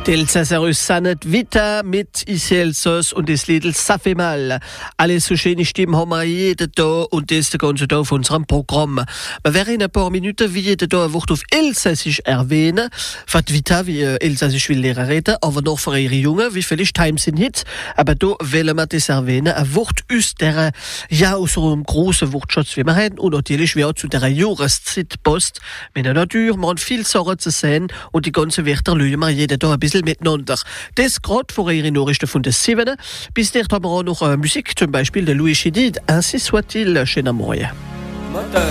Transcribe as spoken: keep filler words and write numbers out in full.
Elsässer Sanet Vita mit Iselsos und das Lied Ça fait mal. Alles so schöne Stimmen haben wir jeden Tag und das der ganze Tag auf unserem Programm. Wir werden in ein paar Minuten wie jeden Tag ein Wort auf Elsässisch erwähnen. Fat Vita, wie äh, Elsässisch will Lehrer reden, aber noch für ihre Jungen, wie vielleicht Times in Hit. Aber da wollen wir das erwähnen. Ein Wort aus der, ja, aus so einem großen Wortschatz, wie wir haben. Und natürlich, wie auch zu der Jahreszeit passt. Mit der Natur, man hat viel Sachen zu sehen und die ganzen Wörter lösen wir jeden Tag ein bisschen miteinander. Das gerade vor ihre Nachrichten von der sieben. Bis dahin haben wir auch noch äh, Musik, zum Beispiel der Louis Chédid, Ainsi soit-il, schönen Morgen.